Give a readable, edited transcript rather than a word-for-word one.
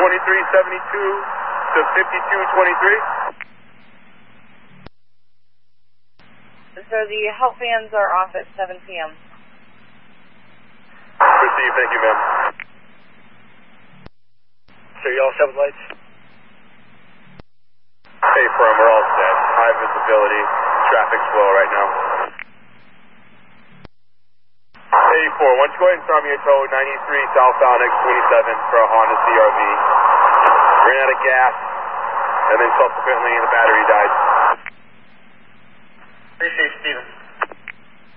2372 to 5223. So the help vans are off at 7 p.m. Received, thank you, ma'am. So you all 7 lights? Hey, firm, we're all set. High visibility, traffic slow right now. Hey, 4, why don't you go ahead and start me a tow 93 southbound X27 for a Honda CRV. Ran out of gas, and then subsequently the battery died. Appreciate Steven.